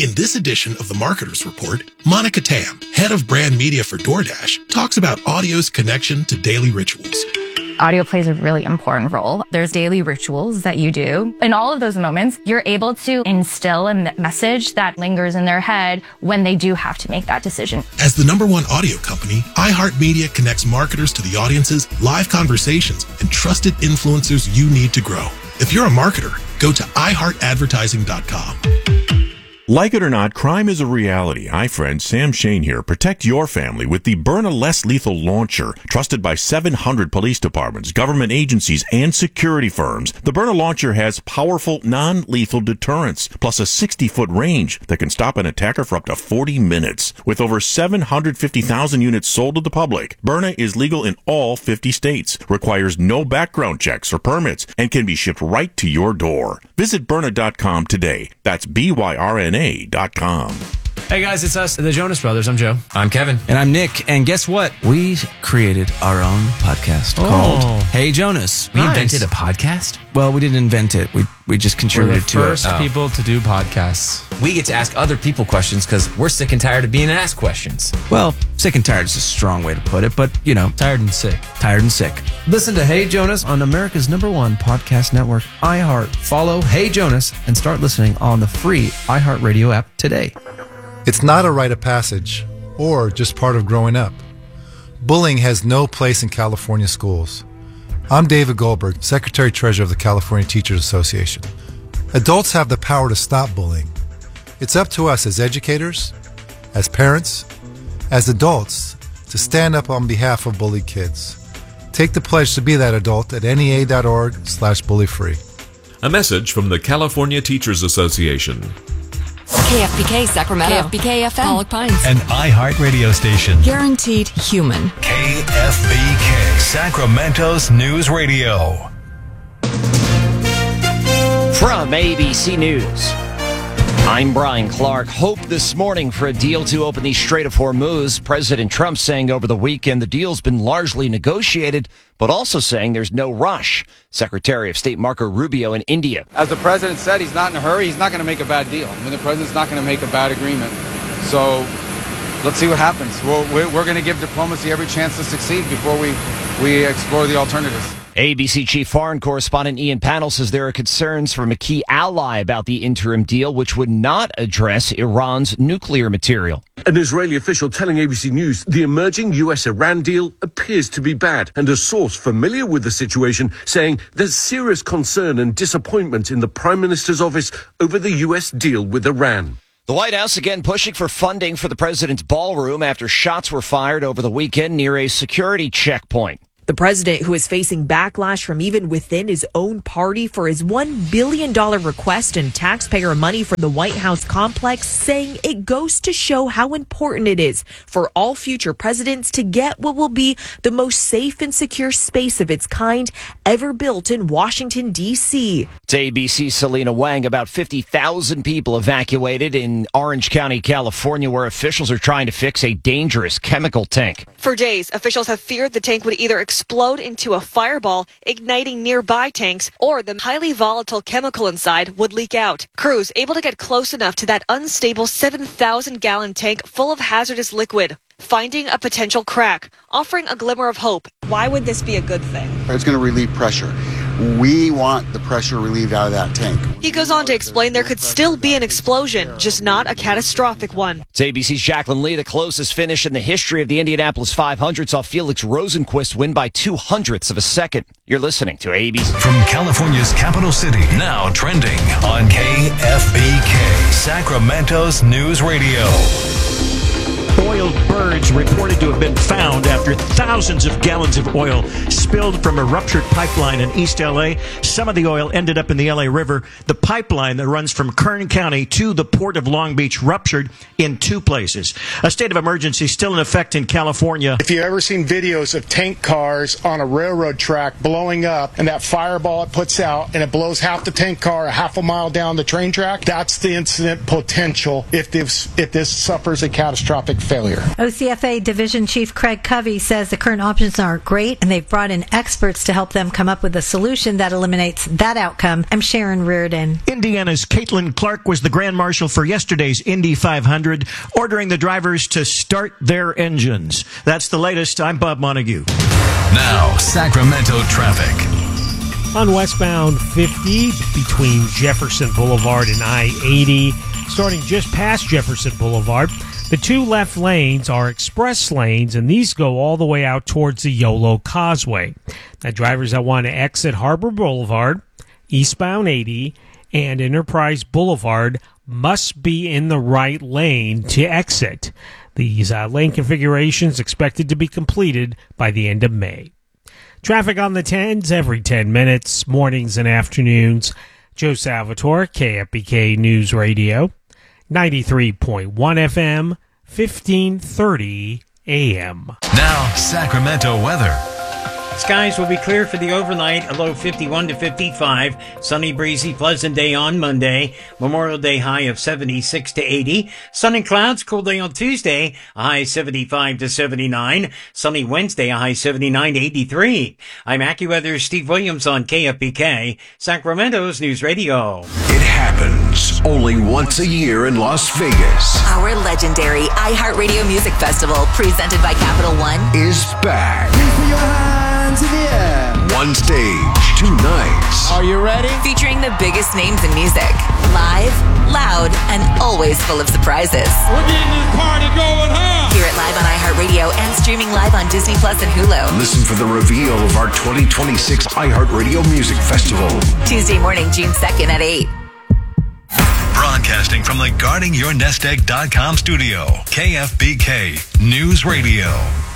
In this edition of the Marketer's Report, Monica Tam, head of brand media for DoorDash, talks about audio's connection to daily rituals. Audio plays a really important role. There's daily rituals that you do. In all of those moments, you're able to instill a message that lingers in their head when they do have to make that decision. As the #1 audio company, iHeartMedia connects marketers to the audiences, live conversations, and trusted influencers you need to grow. If you're a marketer, go to iHeartAdvertising.com. Like it or not, crime is a reality. Hi, friends. Sam Shane here. Protect your family with the Byrna Less Lethal Launcher. Trusted by 700 police departments, government agencies, and security firms, the Byrna Launcher has powerful, non-lethal deterrence, plus a 60-foot range that can stop an attacker for up to 40 minutes. With over 750,000 units sold to the public, Byrna is legal in all 50 states, requires no background checks or permits, and can be shipped right to your door. Visit Byrna.com today. That's BYRNA.com. Hey guys, it's us, the Jonas Brothers. I'm Joe. I'm Kevin. And I'm Nick. And guess what? We created our own podcast called Hey Jonas. We invented a podcast? Well, we didn't invent it. We just contributed to it. We're the first people to do podcasts. We get to ask other people questions because we're sick and tired of being asked questions. Well, sick and tired is a strong way to put it, but, you know. Tired and sick. Tired and sick. Listen to Hey Jonas on America's #1 podcast network, iHeart. Follow Hey Jonas and start listening on the free iHeartRadio app today. It's not a rite of passage or just part of growing up. Bullying has no place in California schools. I'm David Goldberg, Secretary-Treasurer of the California Teachers Association. Adults have the power to stop bullying. It's up to us as educators, as parents, as adults, to stand up on behalf of bullied kids. Take the pledge to be that adult at NEA.org/bullyfree. A message from the California Teachers Association. KFBK Sacramento, KFBK FM, Pollock Pines, an iHeart radio station. Guaranteed human. KFBK, Sacramento's news radio. From ABC News, I'm Brian Clark. Hope this morning for a deal to open the Strait of Hormuz. President Trump saying over the weekend the deal's been largely negotiated, but also saying there's no rush. Secretary of State Marco Rubio in India. As the president said, he's not in a hurry. He's not going to make a bad deal. I mean, the president's not going to make a bad agreement. So let's see what happens. We're going to give diplomacy every chance to succeed before we explore the alternatives. ABC Chief Foreign Correspondent Ian Pannell says there are concerns from a key ally about the interim deal, which would not address Iran's nuclear material. An Israeli official telling ABC News the emerging US-Iran deal appears to be bad, and a source familiar with the situation saying there's serious concern and disappointment in the Prime Minister's office over the US deal with Iran. The White House again pushing for funding for the president's ballroom after shots were fired over the weekend near a security checkpoint. The president, who is facing backlash from even within his own party for his $1 billion request in taxpayer money for the White House complex, saying it goes to show how important it is for all future presidents to get what will be the most safe and secure space of its kind ever built in Washington, D.C. To ABC's Selena Wang, about 50,000 people evacuated in Orange County, California, where officials are trying to fix a dangerous chemical tank. For days, officials have feared the tank would either explode into a fireball, igniting nearby tanks, or the highly volatile chemical inside would leak out. Crews able to get close enough to that unstable 7,000-gallon tank full of hazardous liquid, finding a potential crack, offering a glimmer of hope. Why would this be a good thing? It's going to relieve pressure. We want the pressure relieved out of that tank. He goes on to explain there could still be an explosion, just not a catastrophic one. It's ABC's Jacqueline Lee. The closest finish in the history of the Indianapolis 500 saw Felix Rosenqvist win by 0.02 of a second. You're listening to ABC. From California's capital city, now trending on KFBK, Sacramento's news radio. Boiled birds reported to have been found after thousands of gallons of oil spilled from a ruptured pipeline in East L.A. Some of the oil ended up in the L.A. River. The pipeline that runs from Kern County to the Port of Long Beach ruptured in 2 places. A state of emergency still in effect in California. If you've ever seen videos of tank cars on a railroad track blowing up and that fireball it puts out and it blows half the tank car a half a mile down the train track, that's the incident potential if this suffers a catastrophic failure. OCFA Division Chief Craig Covey says the current options aren't great, and they've brought in and experts to help them come up with a solution that eliminates that outcome. I'm Sharon Reardon. Indiana's Caitlin Clark was the Grand Marshal for yesterday's Indy 500, ordering the drivers to start their engines. That's the latest. I'm Bob Montague. Now, Sacramento traffic. On westbound 50 between Jefferson Boulevard and I-80, starting just past Jefferson Boulevard, the two left lanes are express lanes, and these go all the way out towards the Yolo Causeway. Now, drivers that want to exit Harbor Boulevard, eastbound 80, and Enterprise Boulevard must be in the right lane to exit. These lane configurations expected to be completed by the end of May. Traffic on the 10s every 10 minutes, mornings and afternoons. Joe Salvatore, KFBK News Radio, 93.1 FM, 1530 AM. Now, Sacramento weather. Skies will be clear for the overnight, a low 51 to 55. Sunny, breezy, pleasant day on Monday. Memorial Day high of 76 to 80. Sun and clouds, cool day on Tuesday, a high 75 to 79. Sunny Wednesday, a high 79 to 83. I'm AccuWeather's Steve Williams on KFBK, Sacramento's News Radio. It happens only once a year in Las Vegas. Our legendary iHeartRadio Music Festival, presented by Capital One, Is back. One stage, 2 nights. Are you ready? Featuring the biggest names in music. Live, loud, and always full of surprises. We're getting this party going, huh? Hear it live on iHeartRadio and streaming live on Disney Plus and Hulu. Listen for the reveal of our 2026 iHeartRadio Music Festival. Tuesday morning, June 2nd at 8. Broadcasting from the GuardingYourNestEgg.com studio. KFBK News Radio.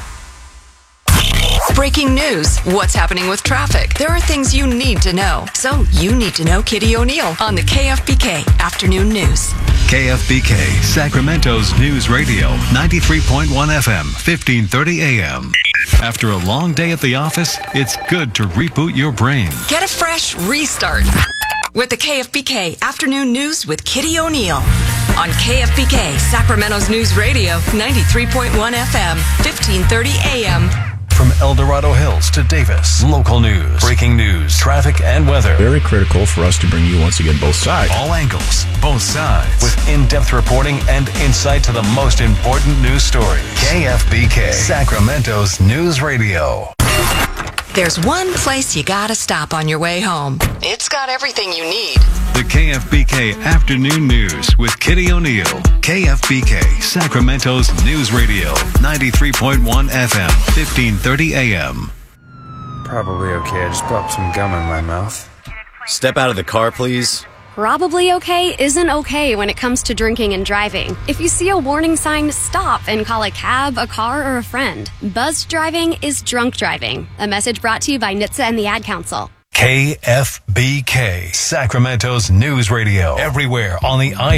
Breaking news. What's happening with traffic? There are things you need to know. So you need to know Kitty O'Neill on the KFBK Afternoon News. KFBK, Sacramento's News Radio, 93.1 FM, 1530 AM. After a long day at the office, it's good to reboot your brain. Get a fresh restart with the KFBK Afternoon News with Kitty O'Neill on KFBK, Sacramento's News Radio, 93.1 FM, 1530 AM. From El Dorado Hills to Davis, local news, breaking news, traffic, and weather. Very critical for us to bring you once again both sides. All angles, both sides, with in-depth reporting and insight to the most important news stories. KFBK, Sacramento's News Radio. There's one place you gotta stop on your way home. It's got everything you need. The KFBK Afternoon News with Kitty O'Neill. KFBK, Sacramento's News Radio, 93.1 FM, 1530 AM. Probably okay. I just popped some gum in my mouth. Step out of the car, please. Probably okay isn't okay when it comes to drinking and driving. If you see a warning sign, stop and call a cab, a car, or a friend. Buzzed driving is drunk driving. A message brought to you by NHTSA and the Ad Council. KFBK, Sacramento's News Radio. Everywhere on the